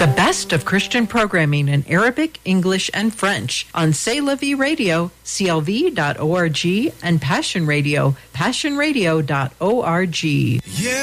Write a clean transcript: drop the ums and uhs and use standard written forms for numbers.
The best of Christian programming in Arabic, English, and French on C'est La Vie Radio, clv.org, and Passion Radio, passionradio.org. Yeah.